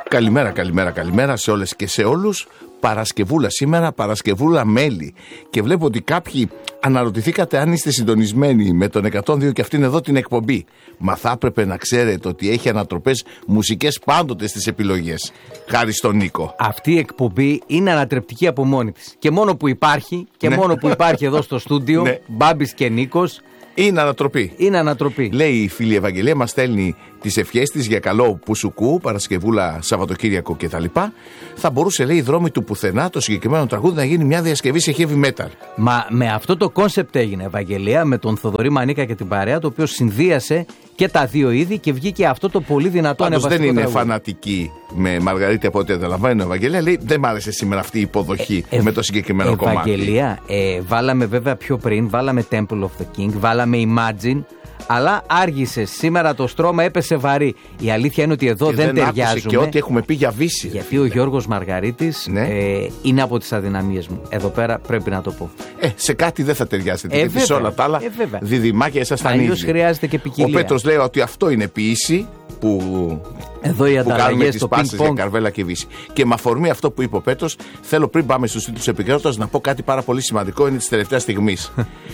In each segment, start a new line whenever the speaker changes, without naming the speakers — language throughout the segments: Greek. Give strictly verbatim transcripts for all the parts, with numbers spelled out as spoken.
Καλημέρα, καλημέρα, καλημέρα σε όλες και σε όλους. Παρασκευούλα σήμερα, Παρασκευούλα μέλη. Και βλέπω ότι κάποιοι αναρωτηθήκατε αν είστε συντονισμένοι με τον εκατόν δύο και αυτήν εδώ την εκπομπή. Μα θα έπρεπε να ξέρετε ότι έχει ανατροπές μουσικές πάντοτε στις επιλογές. Χάρη στον Νίκο.
Αυτή η εκπομπή είναι ανατρεπτική από μόνη της. Και μόνο που υπάρχει, και ναι. μόνο που υπάρχει εδώ στο στούντιο, ναι. Μπάμπης και Νίκος.
Είναι ανατροπή.
Είναι ανατροπή.
Λέει η φίλη Ευαγγελία, μας στέλνει τις ευχές της για καλό Πουσουκού, Παρασκευούλα, Σαββατοκύριακο κτλ. Θα μπορούσε, λέει, η δρόμη του πουθενά το συγκεκριμένο τραγούδι να γίνει μια διασκευή σε heavy metal.
Μα με αυτό το κόνσεπτ έγινε, Ευαγγελία, με τον Θοδωρή Μανίκα και την παρέα, το οποίο συνδύασε και τα δύο είδη και βγήκε αυτό το πολύ δυνατό ανεβαστικό.
Δεν είναι
τραγούδι.
Φανατική με Μαργαρίτη από ό,τι καταλαβαίνω, Ευαγγελία. Λέει, δεν μ' άρεσε σήμερα αυτή η υποδοχή ε, με το συγκεκριμένο
Ευαγγελία,
κομμάτι.
Ευαγγελία, ε, βάλαμε βέβαια πιο πριν, βάλαμε Temple of the King, βάλαμε Imagine. Αλλά άργησε. Σήμερα το στρώμα έπεσε βαρύ. Η αλήθεια είναι ότι εδώ
και
δεν,
δεν
ταιριάζουμε.
Και ό,τι έχουμε πει για Βύση.
Γιατί ο Γιώργος Μαργαρίτης
ναι.
ε, είναι από τις αδυναμίες μου. Εδώ πέρα πρέπει να το πω.
Ε, σε κάτι δεν θα ταιριάζετε.
Ε,
γιατί σε όλα τα άλλα
ε,
διδυμάκια εσάς τα ίδια.
Αλλιώς χρειάζεται και ποικιλία.
Ο Πέτρος λέει ότι αυτό είναι ποιήση που,
εδώ οι
που κάνουμε τις
στο
πάσες για Καρβέλα και Βύση. Και με αφορμή αυτό που είπε ο Πέτρος, θέλω πριν πάμε στους τίτλους επικαιρότητας να πω κάτι πάρα πολύ σημαντικό, είναι της τελευταίας στιγμής.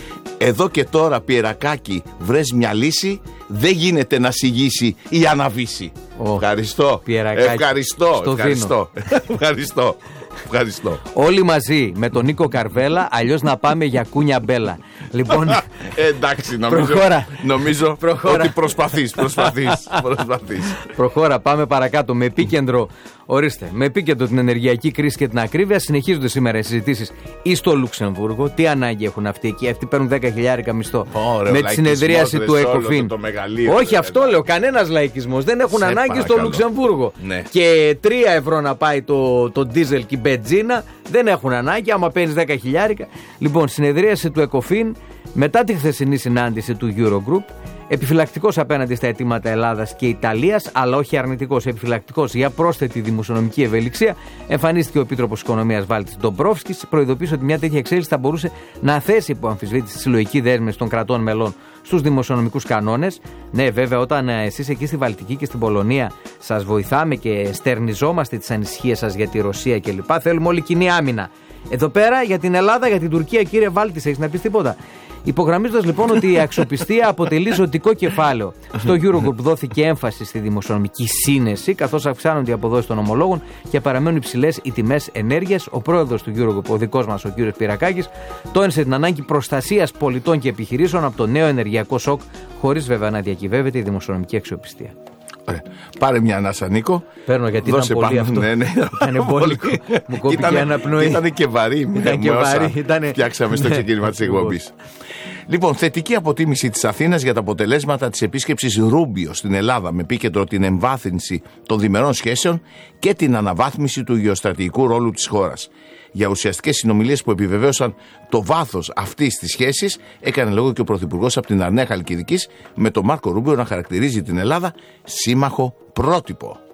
Εδώ και τώρα, Πιερακάκη, βρες μια λύση, δεν γίνεται να σιγήσει ή αναβήσει. Oh, ευχαριστώ. Ευχαριστώ. Ευχαριστώ. Ευχαριστώ. Ευχαριστώ.
Όλοι μαζί με τον Νίκο Καρβέλα, αλλιώς να πάμε για κούνια μπέλα. Λοιπόν,
ε, εντάξει, νομίζω,
προχώρα.
νομίζω
προχώρα.
ότι προσπαθείς, προσπαθείς, προσπαθείς.
Προχώρα, πάμε παρακάτω. Με επίκεντρο, ορίστε, με επίκεντρο την ενεργειακή κρίση και την ακρίβεια, συνεχίζονται σήμερα οι συζητήσεις ή στο Λουξεμβούργο. Τι ανάγκη έχουν αυτοί εκεί? Αυτοί παίρνουν δέκα χιλιάρικα μισθό.
Ωραία,
με τη συνεδρίαση του ΕΚΟΦΗΝ. Όχι, αυτό λέω, κανένας λαϊκισμός. Δεν έχουν
σε
ανάγκη
παρακαλώ.
στο Λουξεμβούργο.
Ναι.
Και τρία ευρώ να πάει το, το ντίζελ και η μπετζίνα. Δεν έχουν ανάγκη, άμα παίρνεις δέκα χιλιάρικα. Λοιπόν, συνεδρίαση του ΕΚΟΦΗΝ μετά τη χθεσινή συνάντηση του Eurogroup. Επιφυλακτικός απέναντι στα αιτήματα Ελλάδας και Ιταλίας, αλλά όχι αρνητικός. Επιφυλακτικός για πρόσθετη δημοσιονομική ευελιξία, εμφανίστηκε ο Επίτροπος Οικονομίας Βάλτης Ντομπρόφσκης. Προειδοποίησε ότι μια τέτοια εξέλιξη θα μπορούσε να θέσει υπό αμφισβήτηση τη συλλογική δέσμευση των κρατών μελών στους δημοσιονομικούς κανόνες. Ναι, βέβαια, όταν εσείς εκεί στη Βαλτική και στην Πολωνία σας βοηθάμε και στερνιζόμαστε τις ανησυχίες σας για τη Ρωσία κλπ., θέλουμε όλη κοινή άμυνα. Εδώ πέρα για την Ελλάδα, για την Τουρκία, κύριε Βάλτης, έχεις να πεις τίποτα? Υπογραμμίζοντας λοιπόν ότι η αξιοπιστία αποτελεί ζωτικό κεφάλαιο. Στο Eurogroup δόθηκε έμφαση στη δημοσιονομική σύνεση, καθώς αυξάνονται οι αποδόσεις των ομολόγων και παραμένουν υψηλές οι τιμές ενέργειας. Ο πρόεδρος του Eurogroup, ο δικός μας ο κύριος Πιερακάκης, τόνισε την ανάγκη προστασίας πολιτών και επιχειρήσεων από το νέο ενεργειακό σοκ, χωρίς βέβαια να διακυβεύεται η δημοσιονομική αξιοπιστία.
Ωραία. Πάρε μια ανάσα, Νίκο.
Παίρνω γιατί
Δώσε
ήταν πολύ
πάνω,
αυτό.
Ναι, ναι,
ήταν μπόλικο. Μου κόπηκε η αναπνοή.
Ήταν και βαρύ.
Ήταν και βαρύ. Ήτανε...
Φτιάξαμε στο ξεκίνημα της εκπομπής. Λοιπόν, θετική αποτίμηση της Αθήνας για τα αποτελέσματα της επίσκεψης Ρούμπιο στην Ελλάδα, με επίκεντρο την εμβάθυνση των διμερών σχέσεων και την αναβάθμιση του γεωστρατηγικού ρόλου της χώρας. Για ουσιαστικές συνομιλίες που επιβεβαίωσαν το βάθος αυτής της σχέσης, έκανε λόγο και ο Πρωθυπουργός από την Αρνέα Χαλκιδικής, με τον Μάρκο Ρούμπιο να χαρακτηρίζει την Ελλάδα σύμμαχο πρότυπο.